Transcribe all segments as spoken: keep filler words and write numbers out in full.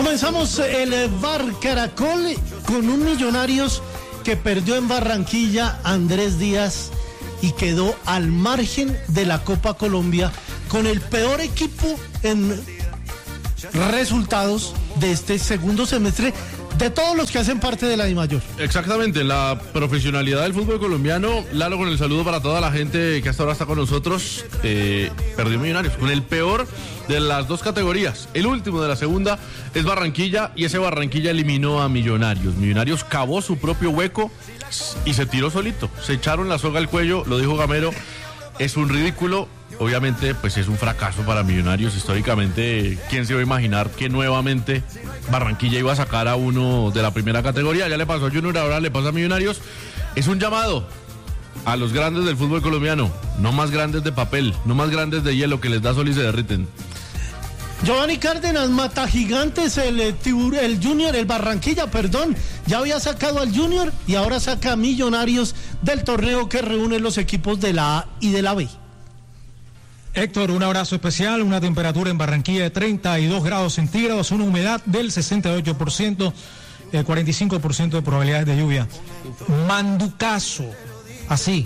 Comenzamos el Bar Caracol con un Millonarios que perdió en Barranquilla Andrés Díaz y quedó al margen de la Copa Colombia con el peor equipo en resultados de este segundo semestre de todos los que hacen parte de la DIMAYOR. Exactamente, la profesionalidad del fútbol colombiano. Lalo, con el saludo para toda la gente que hasta ahora está con nosotros. Eh, perdió Millonarios con el peor de las dos categorías. El último de la segunda es Barranquilla, y ese Barranquilla eliminó a Millonarios. Millonarios cavó su propio hueco y se tiró solito. Se echaron la soga al cuello, lo dijo Gamero. Es un ridículo. Obviamente, pues es un fracaso para Millonarios. Históricamente, ¿quién se iba a imaginar que nuevamente Barranquilla iba a sacar a uno de la primera categoría? Ya le pasó a Junior, ahora le pasa a Millonarios. Es un llamado a los grandes del fútbol colombiano, no más grandes de papel, no más grandes de hielo que les da sol y se derriten. Giovanni Cárdenas, mata gigantes, el, el Junior, el Barranquilla, perdón, ya había sacado al Junior y ahora saca a Millonarios del torneo que reúne los equipos de la A y de la B. Héctor, un abrazo especial, una temperatura en Barranquilla de treinta y dos grados centígrados, una humedad del sesenta y ocho por ciento, el cuarenta y cinco por ciento de probabilidades de lluvia. Manducazo, así,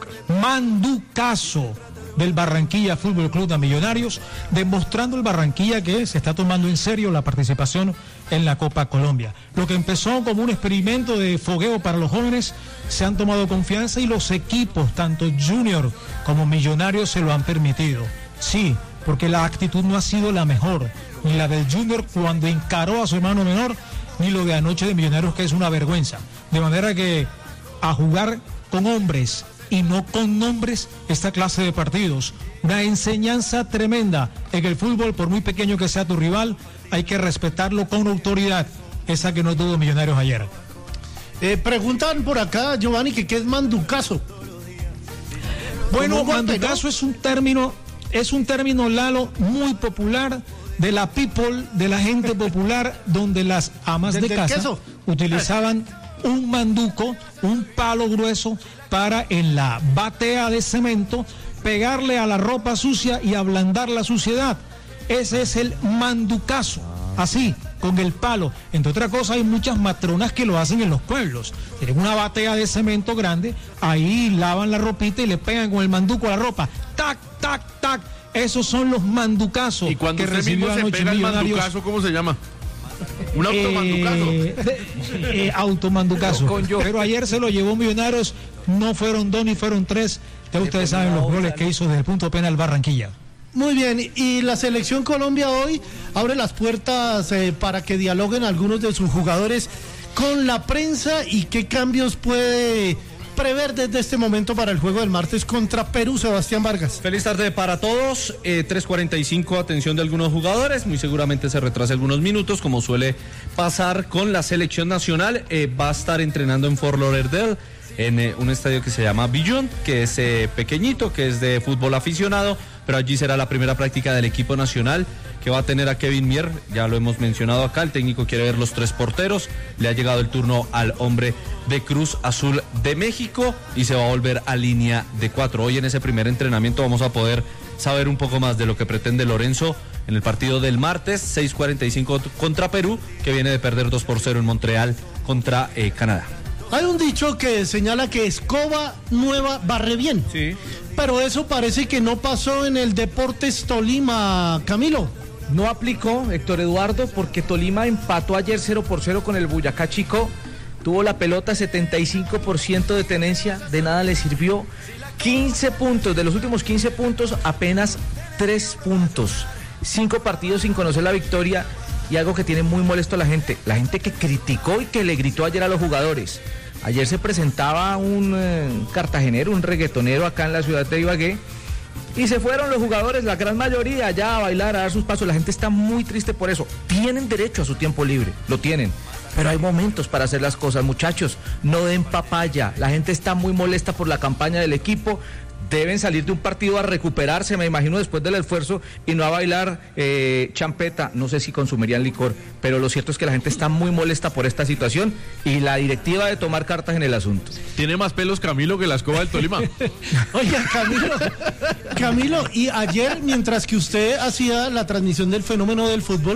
manducazo del Barranquilla Fútbol Club de Millonarios, demostrando el Barranquilla que se está tomando en serio la participación en la Copa Colombia. Lo que empezó como un experimento de fogueo para los jóvenes, se han tomado confianza y los equipos, tanto Junior como Millonarios, se lo han permitido. Sí, porque la actitud no ha sido la mejor, ni la del Junior cuando encaró a su hermano menor, ni lo de anoche de Millonarios, que es una vergüenza. De manera que a jugar con hombres y no con nombres esta clase de partidos. Una enseñanza tremenda en el fútbol, por muy pequeño que sea tu rival, hay que respetarlo con autoridad, esa que no tuvo Millonarios ayer. Eh, preguntan por acá, Giovanni, que qué es manducazo. Bueno, manducazo, ¿no? es un término, es un término, Lalo, muy popular de la people, de la gente popular, donde las amas de, de casa queso. utilizaban un manduco, un palo grueso, para en la batea de cemento pegarle a la ropa sucia y ablandar la suciedad. Ese es el manducazo, así, con el palo. Entre otras cosas, hay muchas matronas que lo hacen en los pueblos. Tienen una batea de cemento grande, ahí lavan la ropita y le pegan con el manduco a la ropa. Tac, tac, tac. Esos son los manducazos. Y cuando que usted mismo se pega el manducazo, ¿cómo se llama? Un automanducazo. Eh, eh, automanducazo. Pero ayer se lo llevó Millonarios, no fueron dos ni fueron tres. Ya ustedes saben los goles que hizo desde el punto penal Barranquilla. Muy bien, y la Selección Colombia hoy abre las puertas eh, para que dialoguen algunos de sus jugadores con la prensa, y qué cambios puede prever desde este momento para el juego del martes contra Perú. Sebastián Vargas. Feliz tarde para todos. eh, tres cuarenta y cinco, atención de algunos jugadores, muy seguramente se retrasa algunos minutos, como suele pasar con la selección nacional. eh, va a estar entrenando en Fort Lauderdale, en eh, un estadio que se llama Beyond, que es eh, pequeñito, que es de fútbol aficionado, pero allí será la primera práctica del equipo nacional, que va a tener a Kevin Mier. Ya lo hemos mencionado acá, el técnico quiere ver los tres porteros, le ha llegado el turno al hombre de Cruz Azul de México y se va a volver a línea de cuatro. Hoy en ese primer entrenamiento vamos a poder saber un poco más de lo que pretende Lorenzo en el partido del martes, seis cuarenta y cinco contra Perú, que viene de perder dos por cero en Montreal contra eh, Canadá. Hay un dicho que señala que escoba nueva barre bien. Sí. Pero eso parece que no pasó en el Deportes Tolima, Camilo. No aplicó, Héctor Eduardo, porque Tolima empató ayer cero por cero con el Boyacá Chico. Tuvo la pelota, setenta y cinco por ciento de tenencia, de nada le sirvió. quince puntos, de los últimos quince puntos, apenas tres puntos. cinco partidos sin conocer la victoria. Y algo que tiene muy molesto a la gente, la gente que criticó y que le gritó ayer a los jugadores. Ayer se presentaba un eh, cartagenero, un reggaetonero acá en la ciudad de Ibagué, y se fueron los jugadores, la gran mayoría, ya a bailar, a dar sus pasos. La gente está muy triste por eso. Tienen derecho a su tiempo libre, lo tienen, pero hay momentos para hacer las cosas, muchachos. No den papaya. La gente está muy molesta por la campaña del equipo. Deben salir de un partido a recuperarse, me imagino, después del esfuerzo, y no a bailar eh, champeta. No sé si consumirían licor, pero lo cierto es que la gente está muy molesta por esta situación y la directiva de tomar cartas en el asunto. Tiene más pelos Camilo que la escoba del Tolima. Oiga, Camilo, Camilo, y ayer, mientras que usted hacía la transmisión del fenómeno del fútbol,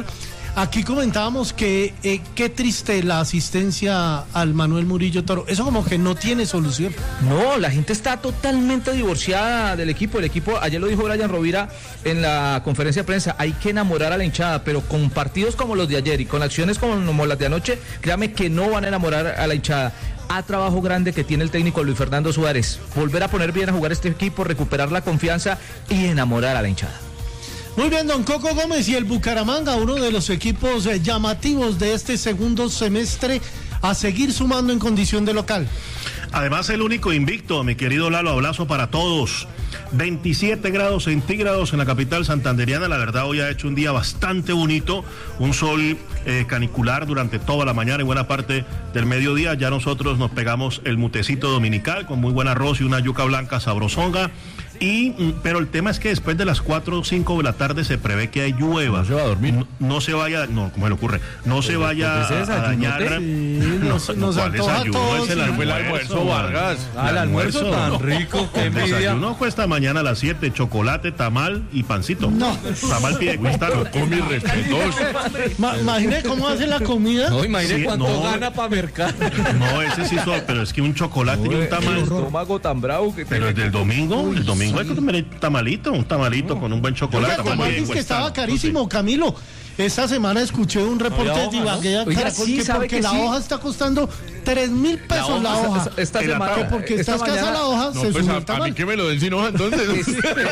aquí comentábamos que eh, qué triste la asistencia al Manuel Murillo Toro. Eso como que no tiene solución. No, la gente está totalmente divorciada del equipo. El equipo, ayer lo dijo Brian Rovira en la conferencia de prensa, hay que enamorar a la hinchada, pero con partidos como los de ayer y con acciones como, como las de anoche, créame que no van a enamorar a la hinchada. A trabajo grande que tiene el técnico Luis Fernando Suárez, volver a poner bien a jugar este equipo, recuperar la confianza y enamorar a la hinchada. Muy bien, don Coco Gómez, y el Bucaramanga, uno de los equipos eh, llamativos de este segundo semestre, a seguir sumando en condición de local. Además, el único invicto, mi querido Lalo, abrazo para todos. veintisiete grados centígrados en la capital santanderiana. La verdad, hoy ha hecho un día bastante bonito, un sol eh, canicular durante toda la mañana y buena parte del mediodía. Ya nosotros nos pegamos el mutecito dominical con muy buen arroz y una yuca blanca sabrosonga. Y, pero el tema es que después de las cuatro o cinco de la tarde se prevé que hay llueva. No se va a dormir. No, no se vaya, no, ¿cómo se le ocurre? No se vaya a, a dañar. Sí, nos, no, nos ¿cuál antoja desayuno? todos, Es el sí. Fue el almuerzo, Vargas. Ah, el almuerzo tan rico, qué El envidia. desayuno cuesta mañana a las siete, chocolate, tamal y pancito. No. Tamal pide cuesta. Con mis respetos. Ma- Imagine cómo hace la comida. No, imagínate Sí, cuánto no. gana para mercar. No, ese sí son, pero es que un chocolate y un El tamal. estómago tan bravo que Pero tiene. el del domingo, el domingo hay que comer el tamalito, un tamalito con un buen chocolate. Oiga, como tamal dices bien que estaba cuesta, carísimo, Camilo. Esta semana escuché un reporte de hoja, Ibagué a Oiga, Caracol sí, que ¿sabe porque que la sí? hoja está costando tres mil pesos la hoja. esta- Esta El semana. atado, Porque esta está escasa mañana- la hoja, No, se pues sube a, el a tamal. mí que me lo den sin hoja entonces.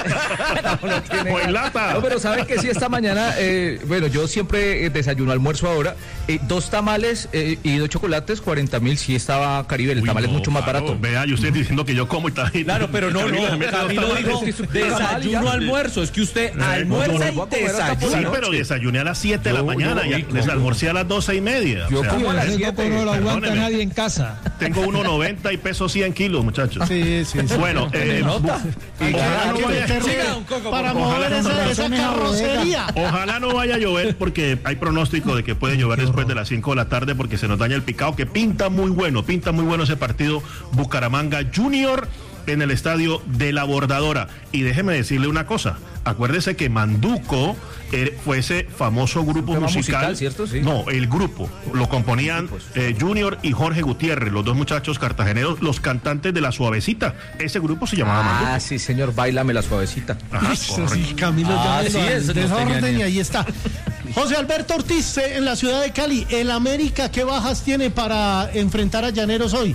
No, no tiene- O en lata. No, pero saben que sí, esta mañana, eh, bueno, yo siempre eh, desayuno, almuerzo ahora, eh, dos tamales eh, y dos chocolates, cuarenta mil, sí estaba Caribe, el Uy, tamal es no, mucho más claro, barato. Vea, y usted diciendo que yo como y tal. Claro, pero no, Camilo se no. mete dos Camilo tamales. dijo Es que su- desayuno, almuerzo. Es que usted almuerza no, no, y voy a comer hasta por Sí, desayuna. pero desayuné a las siete de la Yo- mañana yo- y les almorcé a las doce y media. Yo O sea, como a las Ese siete. Coco no lo aguanta Perdóneme. nadie en casa. tengo uno noventa y peso cien kilos, muchachos. Sí, sí, sí. Bueno, eh, nota? ojalá no vaya, Siga, don Coco, para por favor. mover Ojalá no esa, nos esa carrocería. ojalá no vaya a llover porque hay pronóstico de que puede llover después de las cinco de la tarde porque se nos daña el picado, que pinta muy bueno, pinta muy bueno ese partido Bucaramanga Junior en el estadio de la Bordadora. Y déjeme decirle una cosa, acuérdese que Manduco eh, fue ese famoso grupo Tema musical, musical, ¿cierto? Sí. No, el grupo, lo componían eh, Junior y Jorge Gutiérrez, los dos muchachos cartageneros, los cantantes de La Suavecita. Ese grupo se llamaba Manduco. Ah, sí, señor, bailame la suavecita. Ajá, Sí, correcto. Camilo Ah, ya sí, lo- eso no desorden tenía ni- y ahí está. José Alberto Ortiz eh, en la ciudad de Cali. El América, ¿qué bajas tiene para enfrentar a Llaneros hoy?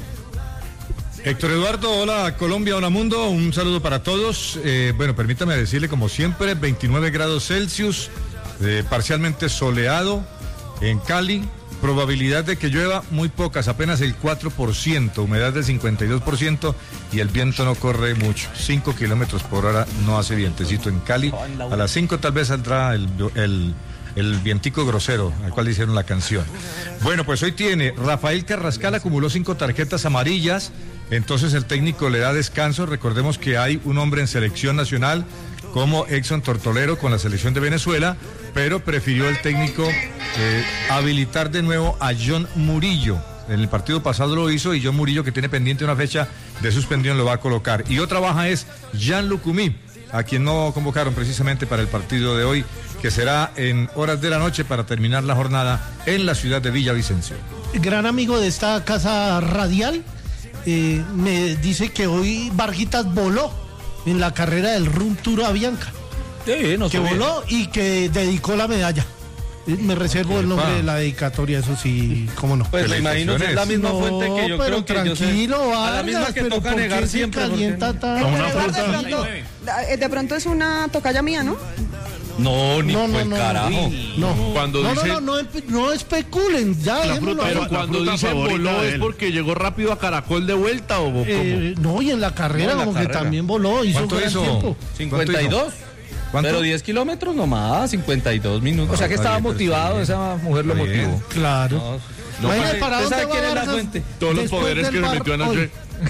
Héctor Eduardo, hola Colombia, hola mundo, un saludo para todos. Eh, bueno, permítame decirle como siempre, veintinueve grados Celsius, eh, parcialmente soleado en Cali, probabilidad de que llueva muy pocas, apenas el cuatro por ciento, humedad del cincuenta y dos por ciento y el viento no corre mucho, cinco kilómetros por hora no hace vientecito en Cali. A las cinco tal vez saldrá el... el el vientico grosero, al cual hicieron la canción. Bueno, pues hoy tiene Rafael Carrascal, acumuló cinco tarjetas amarillas, entonces el técnico le da descanso. Recordemos que hay un hombre en selección nacional como Exxon Tortolero con la selección de Venezuela, pero prefirió el técnico eh, habilitar de nuevo a John Murillo. En el partido pasado lo hizo y John Murillo, que tiene pendiente una fecha de suspensión, lo va a colocar. Y otra baja es Jean Lucumí, a quien no convocaron precisamente para el partido de hoy, que será en horas de la noche para terminar la jornada en la ciudad de Villavicencio. Gran amigo de esta casa radial, eh, me dice que hoy Varguitas voló en la carrera del Run Tour a Bianca. Sí, no Que sabía. voló y que dedicó la medalla. Eh, Me reservo el nombre Epa. de la dedicatoria, eso sí, cómo no. Pues me imagino que es la misma No, fuente que yo pero creo que yo sé. tranquilo, A la misma Vargas, que pero toca ¿por qué negar se siempre. porque- calienta tanto? Una Pero fruta. de pronto, eh, de pronto es una tocaya mía, ¿no? No, ni No, no, pues no, carajo. No, Cuando no, dice- no, no, no, espe- no especulen, ya dejémoslo fruta, ahí. Pero la cuando fruta dice favorita voló de es él. porque llegó rápido a Caracol de vuelta o cómo. Eh, no, y en la carrera, No, en la como carrera. que también voló, hizo ¿Cuánto gran hizo? tiempo. cincuenta y dos. ¿Cuánto? Pero diez kilómetros nomás, cincuenta y dos minutos. O sea que estaba Está bien, motivado, está esa mujer lo Está bien. motivó. Claro. No, Imagínate, ¿para ¿usted dónde sabe va quién es la Vargas fuente? Todos los después poderes del que se bar metió hoy? anoche.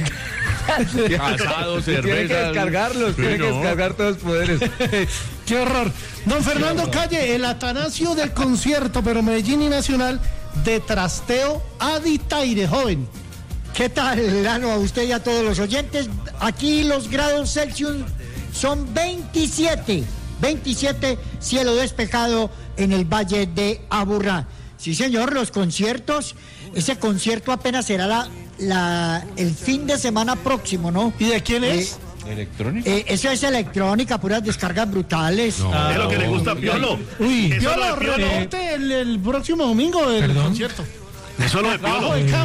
Asado, cerveza. Tiene que descargarlos, tiene que no. descargar todos los poderes. Qué horror. Don Fernando Calle, el Atanasio del concierto, pero Medellín y Nacional, de trasteo Adi Taire, joven. ¿Qué tal, Lano? A usted y a todos los oyentes. Aquí los grados Celsius son veintisiete. veintisiete, cielo despejado, en el Valle de Aburrá. Sí, señor, los conciertos, ese concierto apenas será la, la, el fin de semana próximo, ¿no? ¿Y de quién es? Eh, ¿Electrónica? Eh, eso es electrónica, puras descargas brutales. No. Ah, es lo que le gusta a Piolo. Uy, Eso es lo Piolo, de Piolo. reporte el, el próximo domingo del ¿Perdón? concierto. Eso es lo de Piolo. Trabajo de